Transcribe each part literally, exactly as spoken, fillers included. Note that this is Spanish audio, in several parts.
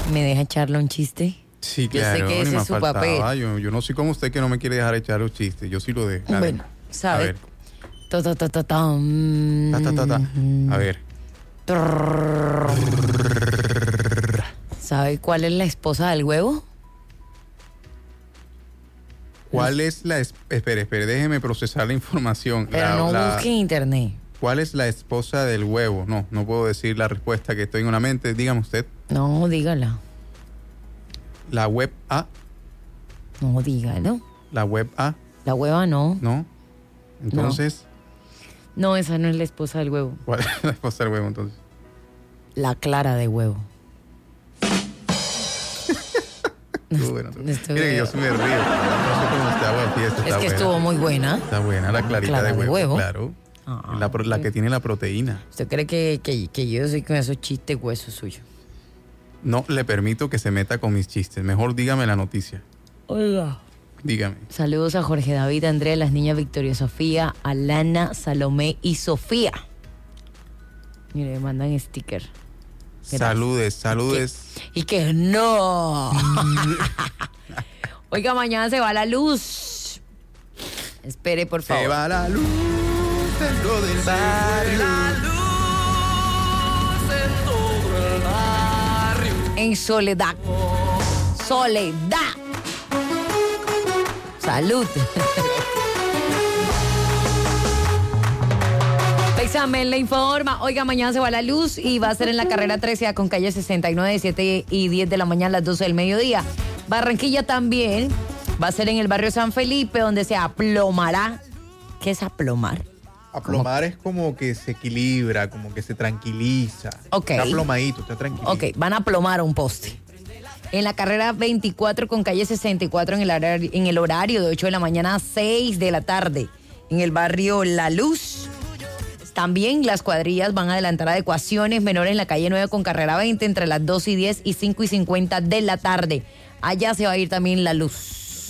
¿Me deja echarle un chiste? Sí, Yo claro. sé que ese ni es su me faltaba. papel. Yo, yo no soy como usted que no me quiere dejar echar los chistes. Yo sí lo dejo. Dale. Bueno, A ¿sabe? ver. Ta, ta, ta, ta, tam. Ta, ta, ta, ta. A ver. ¿Sabe cuál es la esposa del huevo? ¿Cuál es la... es- Espere, espere, déjeme procesar la información. Pero La- no la- busque en internet. ¿Cuál es la esposa del huevo? No, no puedo decir la respuesta que estoy en una mente. Dígame usted. No, dígala. La web A. No, dígalo. La web A. La hueva no. ¿No? Entonces, No, esa no es la esposa del huevo. ¿cuál es la esposa del huevo entonces? La clara de huevo. Estuvo bueno, entonces. Estuvo- Mire que yo sí me río. No sé cómo usted hago de fiesta. Es Está que buena. estuvo muy buena. Está buena la clarita Clara de de huevo, huevo. claro. Ah, la, pro- la que tiene la proteína. ¿Usted cree que, que, que yo soy con esos chistes huesos suyos? No le permito que se meta con mis chistes. Mejor dígame la noticia. Oiga. Dígame. Saludos a Jorge David, Andrea, las niñas Victoria Sofía, Alana, Salomé y Sofía. Mire, me mandan sticker. Gracias. Saludes, saludes. Y que no. Oiga, mañana se va la luz. Espere, por favor. Se va la luz dentro del barrio. En Soledad. Soledad. Salud. Pexamen le informa. Oiga, mañana se va la luz y va a ser en la carrera trece con calle sesenta y nueve de siete y diez de la mañana a las doce del mediodía. Barranquilla también va a ser en el barrio San Felipe, donde se aplomará. ¿Qué es aplomar? Aplomar es como que se equilibra, como que se tranquiliza. Ok. Está aplomadito, está tranquilo. Ok, van a aplomar un poste. En la carrera veinticuatro con calle sesenta y cuatro en el horario, en el horario de ocho de la mañana a seis de la tarde. En el barrio La Luz. También las cuadrillas van a adelantar adecuaciones menores en la calle nueve con carrera veinte entre las dos y diez y cinco y cincuenta de la tarde. Allá se va a ir también la luz.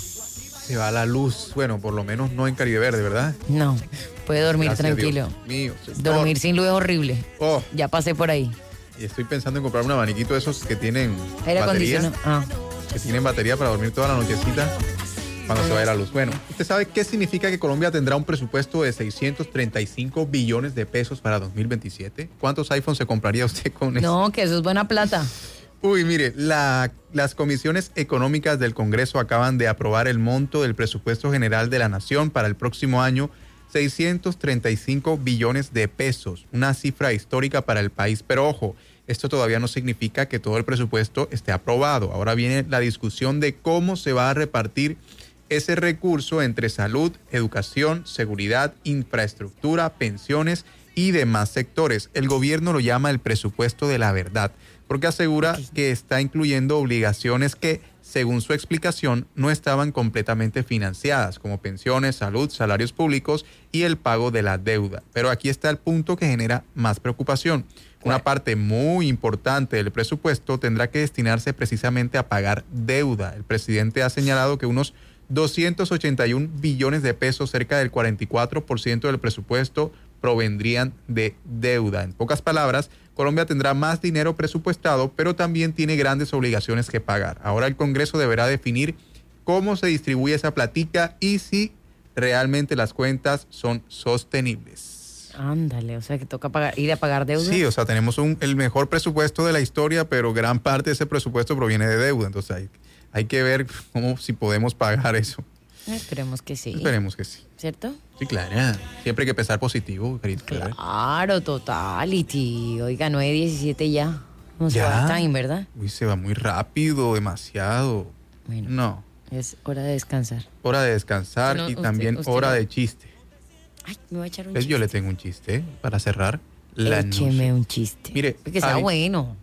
Se va la luz. Bueno, por lo menos no en Caribe Verde, ¿verdad? No, puede dormir Gracias a tranquilo. Dios mío, señor. Dormir sin luz es horrible. Oh, Ya pasé por ahí. y estoy pensando en comprar un abaniquito de esos que tienen Aire batería. acondicionado. Ah. Que tienen batería para dormir toda la nochecita cuando se vaya la luz. Bueno, ¿usted sabe qué significa que Colombia tendrá un presupuesto de seiscientos treinta y cinco billones de pesos para dos mil veintisiete? ¿Cuántos iPhones se compraría usted con eso? No, que eso es buena plata. Uy, mire, la, las comisiones económicas del Congreso acaban de aprobar el monto del presupuesto general de la Nación para el próximo año, seiscientos treinta y cinco billones de pesos, una cifra histórica para el país. Pero ojo, esto todavía no significa que todo el presupuesto esté aprobado. Ahora viene la discusión de cómo se va a repartir ese recurso entre salud, educación, seguridad, infraestructura, pensiones y demás sectores. El gobierno lo llama el presupuesto de la verdad, porque asegura que está incluyendo obligaciones que, según su explicación, no estaban completamente financiadas, como pensiones, salud, salarios públicos y el pago de la deuda. Pero aquí está el punto que genera más preocupación. Una parte muy importante del presupuesto tendrá que destinarse precisamente a pagar deuda. El presidente ha señalado que unos doscientos ochenta y un billones de pesos, cerca del cuarenta y cuatro por ciento del presupuesto, provendrían de deuda. En pocas palabras, Colombia tendrá más dinero presupuestado, pero también tiene grandes obligaciones que pagar. Ahora el Congreso deberá definir cómo se distribuye esa platica y si realmente las cuentas son sostenibles. Ándale, o sea que toca pagar, ir a pagar deuda. Sí, o sea, tenemos un, el mejor presupuesto de la historia, pero gran parte de ese presupuesto proviene de deuda. Entonces hay, hay que ver cómo, si podemos pagar eso. Esperemos que sí. Esperemos que sí. ¿Cierto? Sí, claro. Siempre hay que pensar positivo, querido. Claro, totality. Oiga, nueve diecisiete ya. No se ¿Ya? va el time, ¿verdad? Uy, se va muy rápido, demasiado. Bueno, No. es hora de descansar. Hora de descansar No, y usted- también usted hora no. de chiste. Ay, me voy a echar un Pues chiste. yo le tengo un chiste para cerrar. La Écheme noche. un chiste. Mire, Que sea hay- bueno.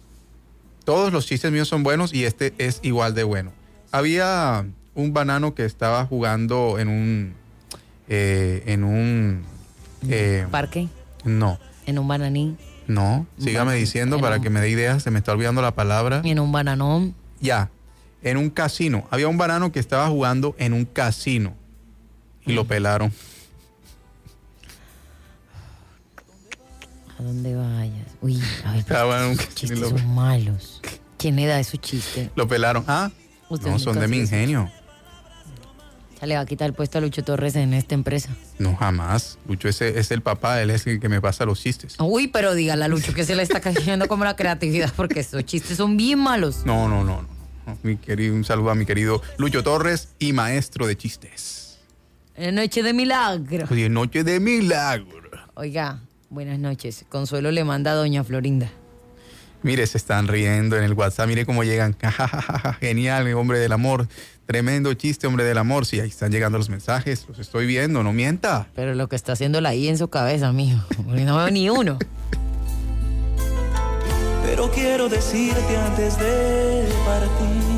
Todos los chistes míos son buenos y este es igual de bueno. Había un banano que estaba jugando en un... eh, en un... eh, Parque, no, en un bananín, no. Sígame Ban- diciendo en para un- que me dé ideas. Se me está olvidando la palabra. en un bananón. Ya, en un casino. Había un banano que estaba jugando en un casino y lo pelaron. ¿A dónde vayas? Uy, ay, Estaba en un los casino y chistes lo- son malos. ¿Quién le da esos chistes? Lo pelaron. Ah, Usted no, son nunca de mi hace eso. ingenio. Ya le va a quitar el puesto a Lucho Torres en esta empresa. No, jamás. Lucho ese es el papá, él es el que me pasa los chistes. Uy, pero dígale a Lucho que se le está cayendo como la creatividad porque esos chistes son bien malos. No, no, no, no. no. Mi querido, un saludo a mi querido Lucho Torres y maestro de chistes. En Noche de Milagro. Oye, noche de milagro. Oiga, buenas noches. Consuelo le manda a doña Florinda. Mire, se están riendo en el WhatsApp. Mire cómo llegan. Genial, hombre del amor. Tremendo chiste, hombre del amor. Sí, ahí están llegando los mensajes. Los estoy viendo, no mienta. Pero lo que está haciendo la I en su cabeza, mijo. Porque no veo ni uno. Pero quiero decirte antes de partir